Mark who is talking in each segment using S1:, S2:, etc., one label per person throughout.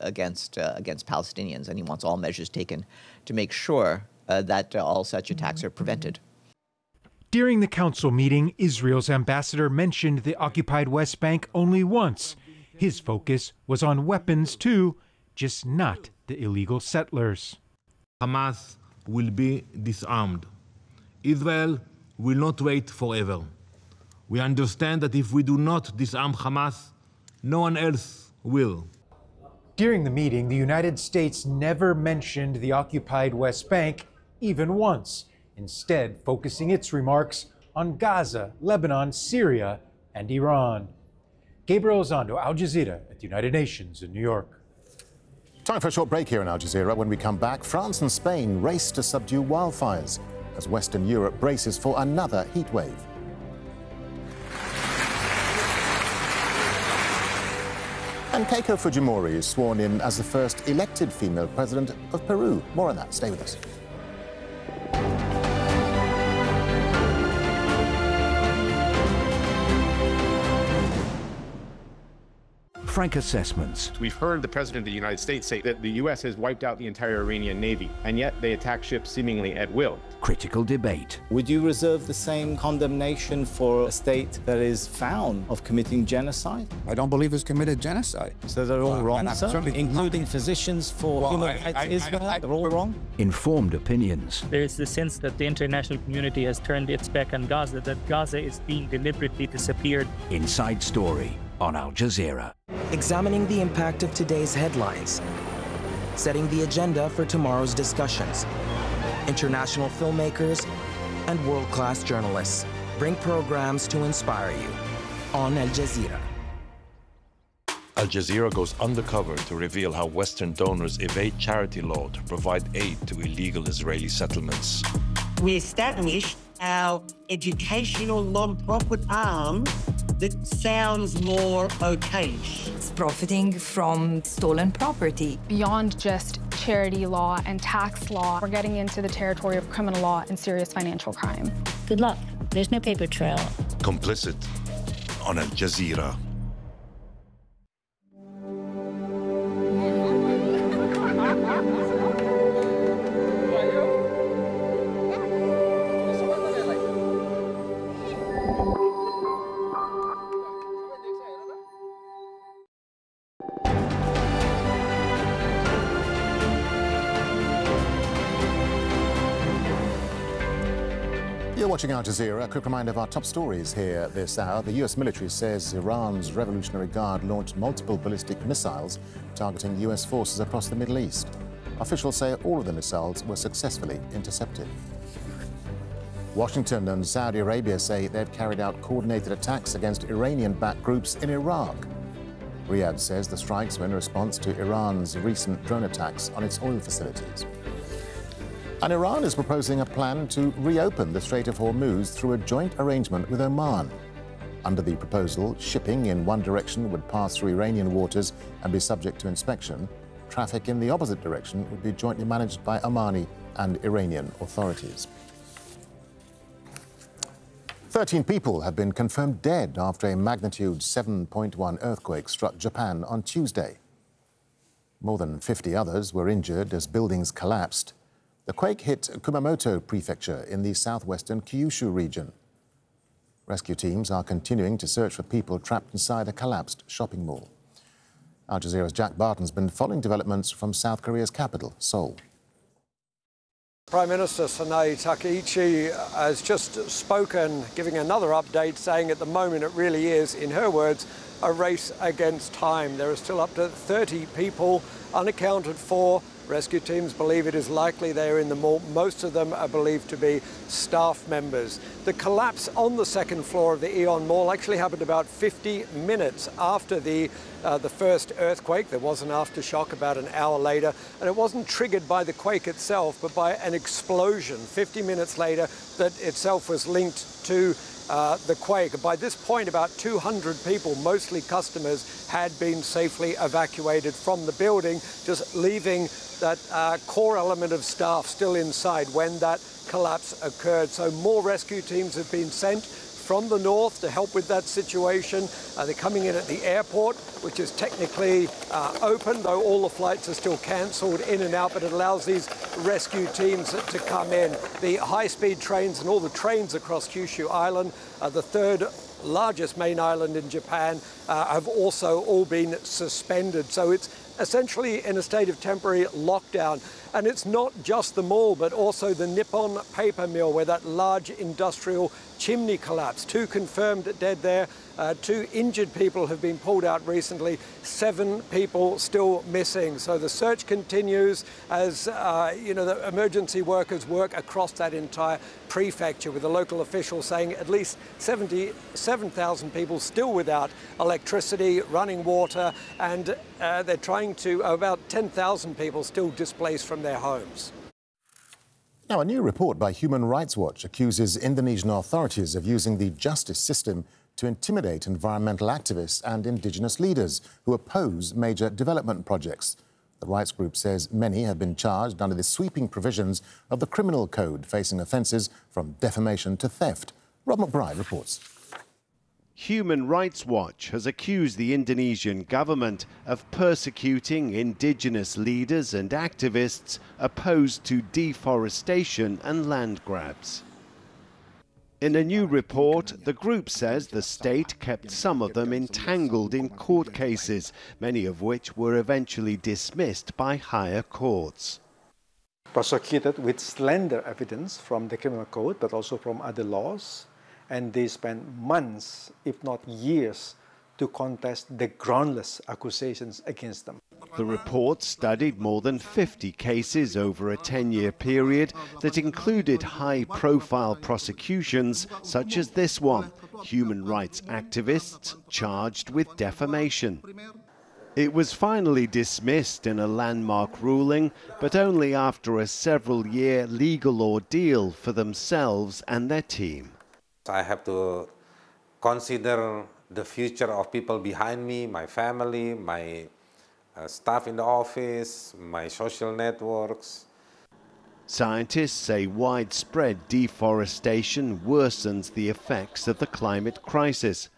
S1: against Palestinians, and he wants all measures taken to make sure that all such attacks are prevented.
S2: During the council meeting, Israel's ambassador mentioned the occupied West Bank only once. His focus was on weapons too, just not the illegal settlers.
S3: Hamas will be disarmed. Israel will not wait forever. We understand that if we do not disarm Hamas, no one else will.
S2: During the meeting, the United States never mentioned the occupied West Bank even once, instead focusing its remarks on Gaza, Lebanon, Syria, and Iran. Gabriel Elizondo, Al Jazeera at the United Nations in New York.
S4: Time for a short break here in Al Jazeera. When we come back, France and Spain race to subdue wildfires as Western Europe braces for another heat wave. And Keiko Fujimori is sworn in as the first elected female president of Peru. More on that. Stay with us.
S5: Frank Assessments.
S6: We've heard the President of the United States say that the U.S. has wiped out the entire Iranian Navy, and yet they attack ships seemingly at will.
S5: Critical debate.
S7: Would you reserve the same condemnation for a state that is found of committing genocide?
S8: I don't believe it's committed genocide.
S7: So they're all wrong, sir? Including physicians for human rights Israel? They're all wrong?
S5: Informed opinions.
S9: There is the sense that the international community has turned its back on Gaza, that Gaza is being deliberately disappeared.
S5: Inside Story on Al Jazeera.
S10: Examining the impact of today's headlines, setting the agenda for tomorrow's discussions. International filmmakers and world-class journalists bring programs to inspire you on Al Jazeera.
S11: Al Jazeera goes undercover to reveal how Western donors evade charity law to provide aid to illegal Israeli settlements.
S12: We established our educational non-profit arm that sounds more okayish.
S13: It's profiting from stolen property.
S14: Beyond just charity law and tax law, we're getting into the territory of criminal law and serious financial crime.
S15: Good luck. There's no paper trail.
S11: Complicit on Al Jazeera.
S4: You're watching Al Jazeera. A quick reminder of our top stories here this hour. The US military says Iran's Revolutionary Guard launched multiple ballistic missiles targeting US forces across the Middle East. Officials say all of the missiles were successfully intercepted. Washington and Saudi Arabia say they've carried out coordinated attacks against Iranian-backed groups in Iraq. Riyadh says the strikes were in response to Iran's recent drone attacks on its oil facilities. And Iran is proposing a plan to reopen the Strait of Hormuz through a joint arrangement with Oman. Under the proposal, shipping in one direction would pass through Iranian waters and be subject to inspection. Traffic in the opposite direction would be jointly managed by Omani and Iranian authorities. 13 people have been confirmed dead after a magnitude 7.1 earthquake struck Japan on Tuesday. More than 50 others were injured as buildings collapsed. The quake hit Kumamoto Prefecture in the southwestern Kyushu region. Rescue teams are continuing to search for people trapped inside a collapsed shopping mall. Al Jazeera's Jack Barton's been following developments from South Korea's capital, Seoul.
S16: Prime Minister Sanae Takaichi has just spoken, giving another update, saying at the moment it really is, in her words, a race against time. There are still up to 30 people unaccounted for. Rescue teams believe it is likely they're in the mall. Most of them are believed to be staff members. The collapse on the second floor of the Aeon Mall actually happened about 50 minutes after the first earthquake. There was an aftershock about an hour later, and it wasn't triggered by the quake itself, but by an explosion 50 minutes later that itself was linked to the quake. By this point, about 200 people, mostly customers, had been safely evacuated from the building, just leaving that core element of staff still inside when that collapse occurred. So more rescue teams have been sent from the north to help with that situation. They're coming in at the airport, which is technically open, though all the flights are still cancelled in and out, but it allows these rescue teams to come in. The high-speed trains and all the trains across Kyushu Island, the third largest main island in Japan, have also all been suspended. So it's essentially in a state of temporary lockdown. And it's not just the mall, but also the Nippon paper mill, where that large industrial chimney collapsed. 2 confirmed dead there. 2 injured people have been pulled out recently. 7 people still missing. So the search continues as the emergency workers work across that entire prefecture, with the local officials saying at least 77,000 people still without electricity, running water, and they're trying to about 10,000 people still displaced from their homes.
S4: Now, a new report by Human Rights Watch accuses Indonesian authorities of using the justice system to intimidate environmental activists and indigenous leaders who oppose major development projects. The rights group says many have been charged under the sweeping provisions of the criminal code, facing offences from defamation to theft. Rob McBride reports.
S17: Human Rights Watch has accused the Indonesian government of persecuting indigenous leaders and activists opposed to deforestation and land grabs. In a new report, the group says the state kept some of them entangled in court cases, many of which were eventually dismissed by higher courts.
S18: Prosecuted with slender evidence from the criminal code, but also from other laws. And they spent months, if not years, to contest the groundless accusations against them.
S17: The report studied more than 50 cases over a 10-year period that included high-profile prosecutions such as this one, human rights activists charged with defamation. It was finally dismissed in a landmark ruling, but only after a several-year legal ordeal for themselves and their team.
S19: I have to consider the future of people behind me, my family, my staff in the office, my social networks.
S17: Scientists say widespread deforestation worsens the effects of the climate crisis.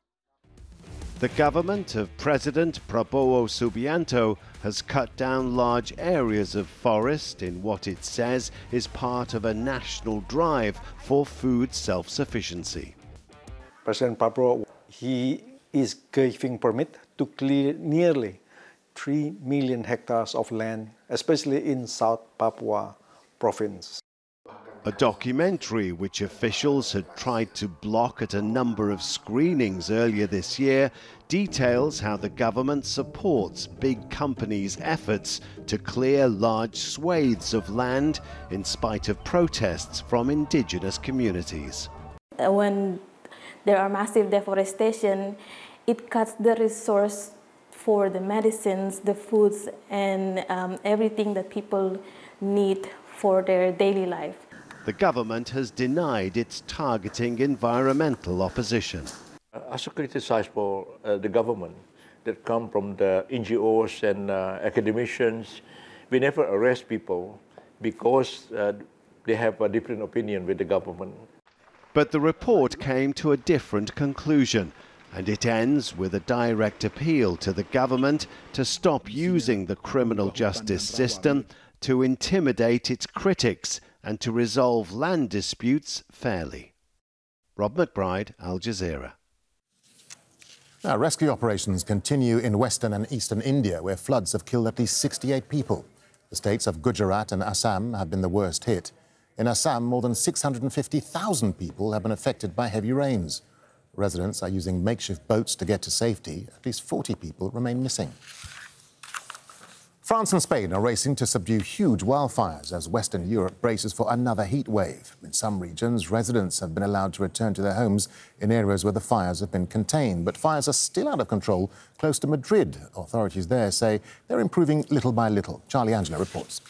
S17: The government of President Prabowo Subianto has cut down large areas of forest in what it says is part of a national drive for food self-sufficiency.
S18: President Prabowo, he is giving permit to clear nearly 3 million hectares of land, especially in South Papua province.
S17: A documentary which officials had tried to block at a number of screenings earlier this year details how the government supports big companies' efforts to clear large swathes of land in spite of protests from indigenous communities.
S20: When there are massive deforestation, it cuts the resource for the medicines, the foods, and everything that people need for their daily life.
S17: The government has denied it's targeting environmental opposition.
S21: I also criticize for the government that come from the NGOs and academicians. We never arrest people because they have a different opinion with the government.
S17: But the report came to a different conclusion, and it ends with a direct appeal to the government to stop using the criminal justice system to intimidate its critics and to resolve land disputes fairly. Rob McBride, Al Jazeera.
S4: Now, rescue operations continue in western and eastern India, where floods have killed at least 68 people. The states of Gujarat and Assam have been the worst hit. In Assam, more than 650,000 people have been affected by heavy rains. Residents are using makeshift boats to get to safety. At least 40 people remain missing. France and Spain are racing to subdue huge wildfires as Western Europe braces for another heat wave. In some regions, residents have been allowed to return to their homes in areas where the fires have been contained. But fires are still out of control close to Madrid. Authorities there say they're improving little by little. Charlie Angela reports.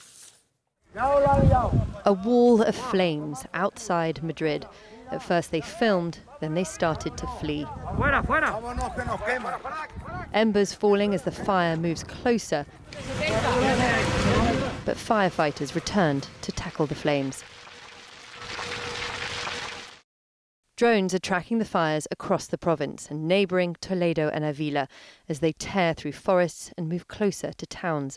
S22: A wall of flames outside Madrid. At first they filmed, then they started to flee. Embers falling as the fire moves closer. But firefighters returned to tackle the flames. Drones are tracking the fires across the province and neighbouring Toledo and Avila as they tear through forests and move closer to towns